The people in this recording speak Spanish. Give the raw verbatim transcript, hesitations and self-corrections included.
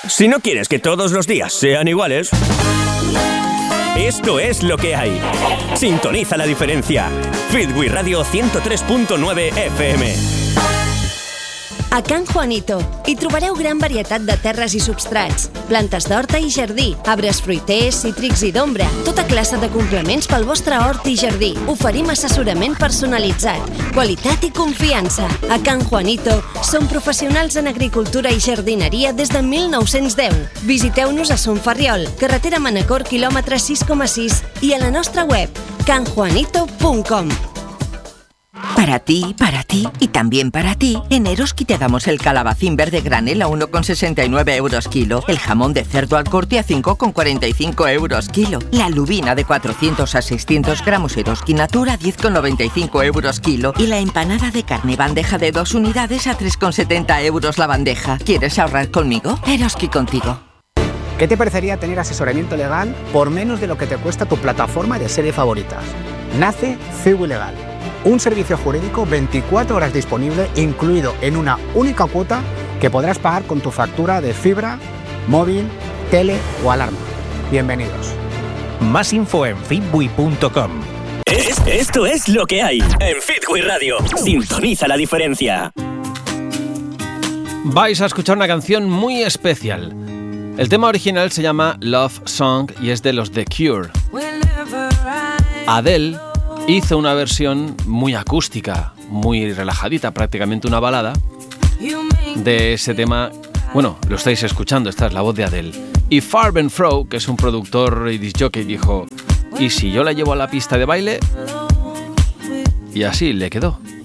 Si no quieres que todos los días sean iguales, esto es lo que hay. Sintoniza la diferencia. Fitwi Radio ciento tres punto nueve F M. A Can Juanito hi trobareu gran varietat de terres i substrats, plantes d'horta i jardí, arbres fruiters, cítrics i d'ombra, tota classe de complements pel vostre hort i jardí. Oferim assessorament personalitzat, qualitat i confiança. A Can Juanito som professionals en agricultura i jardineria des de mil nou-cents deu. Visiteu-nos a Son Ferriol, carretera Manacor, quilòmetre sis coma sis, i a la nostra web can juanito punt com. Para ti, para ti y también para ti, en Eroski te damos el calabacín verde granel a uno con sesenta y nueve euros kilo, el jamón de cerdo al corte a cinco con cuarenta y cinco euros kilo, la lubina de cuatrocientos a seiscientos gramos Eroski Natura a diez con noventa y cinco euros kilo y la empanada de carne bandeja de dos unidades a tres con setenta euros la bandeja. ¿Quieres ahorrar conmigo? Eroski contigo. ¿Qué te parecería tener asesoramiento legal por menos de lo que te cuesta tu plataforma de serie favoritas? Nace Fitwi Legal. Un servicio jurídico veinticuatro horas disponible, incluido en una única cuota que podrás pagar con tu factura de fibra, móvil, tele o alarma. Bienvenidos. Más info en fitwi punto com. Es, esto es lo que hay en Fitwi Radio. Sintoniza la diferencia. Vais a escuchar una canción muy especial. El tema original se llama Love Song y es de los The Cure. Adele hizo una versión muy acústica, muy relajadita, prácticamente una balada de ese tema. Bueno, lo estáis escuchando, esta es la voz de Adele. Y Farben Fro, que es un productor y disc jockey, dijo: ¿y si yo la llevo a la pista de baile? Y así le quedó.